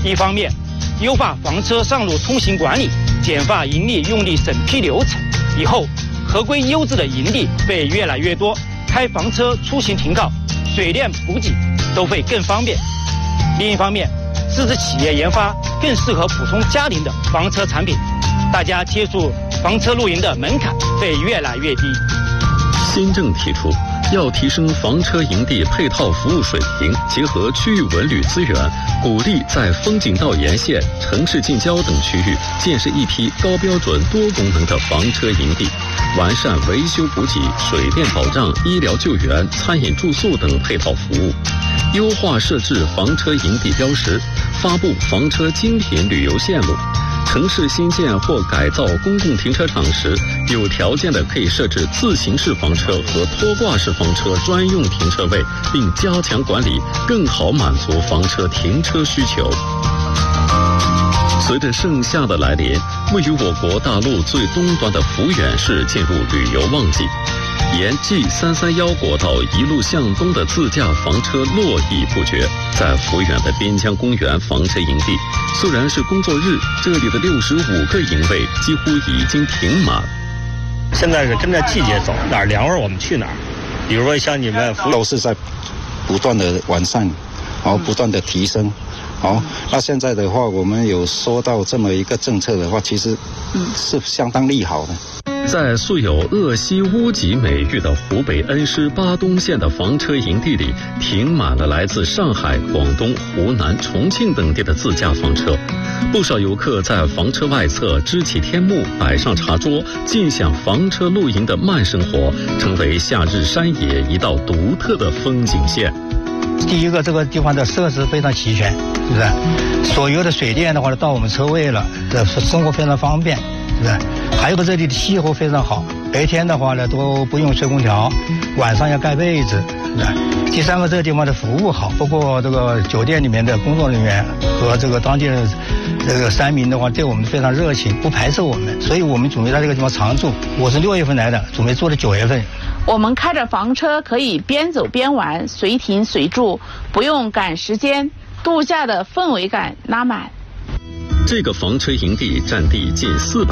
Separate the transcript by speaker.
Speaker 1: 一方面，优化房车上路通行管理，简化营地用地审批流程，以后合规优质的营地会越来越多，开房车出行停靠、水电补给都会更方便。另一方面，支持企业研发更适合普通家庭的房车产品，大家接触房车露营的门槛会越来越低。
Speaker 2: 新政提出，要提升房车营地配套服务水平，结合区域文旅资源，鼓励在风景道沿线、城市近郊等区域建设一批高标准多功能的房车营地，完善维修补给、水电保障、医疗救援、餐饮住宿等配套服务，优化设置房车营地标识，发布房车精品旅游线路。城市新建或改造公共停车场时，有条件的可以设置自行式房车和拖挂式房车专用停车位，并加强管理，更好满足房车停车需求。随着盛夏的来临，位于我国大陆最东端的抚远市进入旅游旺季。沿 G331国道一路向东的自驾房车络绎不绝，在抚远的边疆公园房车营地，虽然是工作日，这里的65个营位几乎已经停满。
Speaker 3: 现在是跟着季节走，哪儿凉快我们去哪儿。比如说像你们
Speaker 4: 都是在不断的完善，然后不断的提升。好，那现在的话，我们有说到这么一个政策的话，其实是相当利好的。
Speaker 2: 在素有鄂西乌脊美誉的湖北恩施巴东县的房车营地里，停满了来自上海、广东、湖南、重庆等地的自驾房车。不少游客在房车外侧支起天幕，摆上茶桌，尽享房车露营的慢生活，成为夏日山野一道独特的风景线。
Speaker 5: 第一个，这个地方的设施非常齐全，是不是？所有的水电的话到我们车位了，生活非常方便，是不是？还有个这里的气候非常好，白天的话呢都不用吹空调，晚上要盖被子，是不是？第三个，这个地方的服务好，包括这个酒店里面的工作人员和这个当地的这个山民的话，对我们非常热情，不排斥我们，所以我们准备在这个地方常住。我是6月份来的，准备住到9月份。
Speaker 6: 我们开着房车可以边走边玩，随停随住，不用赶时间，度假的氛围感拉满。
Speaker 2: 这个房车营地占地近400